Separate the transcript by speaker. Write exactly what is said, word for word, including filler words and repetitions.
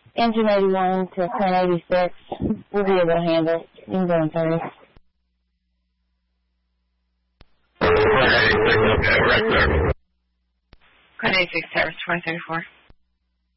Speaker 1: Engine eighty-one to Crane eighty-six. We'll be able to handle it. You can go in thirty.
Speaker 2: Crane eighty-six, Towers twenty thirty-four.